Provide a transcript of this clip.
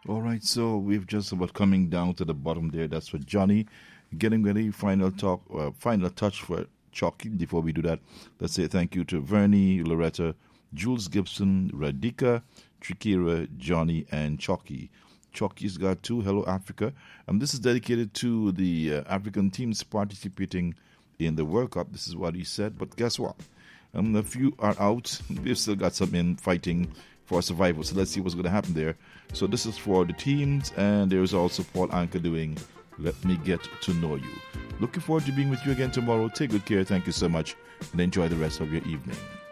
All right, so we've just about coming down to the bottom there. That's for Johnny. Getting ready, final touch for Chalky. Before we do that, let's say thank you to Vernie, Loretta, Jules Gibson, Radika, Trikira, Johnny, and Chalky. Chalky's got two Hello Africa. This is dedicated to the African teams participating in the World Cup. This is what he said. But guess what? A few are out. We've still got some in fighting for survival. So let's see what's going to happen there. So this is for the teams, and there's also Paul Anka doing Let Me Get to Know You. Looking forward to being with you again tomorrow. Take good care. Thank you so much, and enjoy the rest of your evening.